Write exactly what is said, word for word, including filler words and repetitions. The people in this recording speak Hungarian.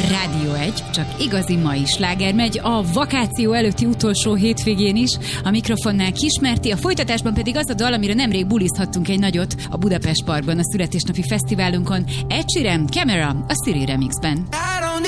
Rádió egy, csak igazi mai sláger megy a vakáció előtti utolsó hétvégén is. A mikrofonnál Kismerti, a folytatásban pedig az a dal, amire nemrég bulizhattunk egy nagyot a Budapest Parkban a születésnapi fesztiválunkon. Ed Sheeran, Camera, a Siri remixben.